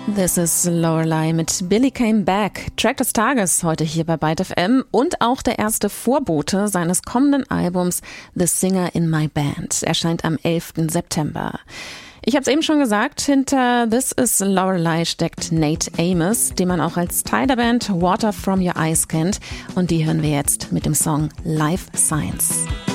This is Lorelei mit Billy Came Back. Track des Tages heute hier bei Byte FM und auch der erste Vorbote seines kommenden Albums The Singer in My Band. Erscheint am 11. September. Ich habe es eben schon gesagt, hinter This is Lorelei steckt Nate Amos, den man auch als Teil der Band Water from Your Eyes kennt. Und die hören wir jetzt mit dem Song Life Science.